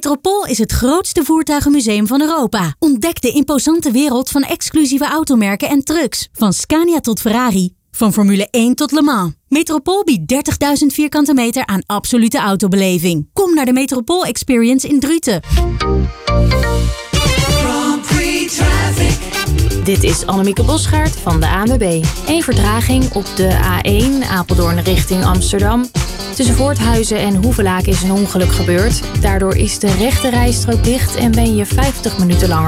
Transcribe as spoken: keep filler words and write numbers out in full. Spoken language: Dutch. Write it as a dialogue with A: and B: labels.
A: Metropool is het grootste voertuigenmuseum van Europa. Ontdek de imposante wereld van exclusieve automerken en trucks. Van Scania tot Ferrari. Van Formule één tot Le Mans. Metropool biedt dertigduizend vierkante meter aan absolute autobeleving. Kom naar de Metropool Experience in Druten.
B: Dit is Annemieke Bosgaard van de A N W B. Eén vertraging op de A één Apeldoorn richting Amsterdam. Tussen Voorthuizen en Hoevelaak is een ongeluk gebeurd. Daardoor is de rechte rijstrook dicht en ben je vijftig minuten langer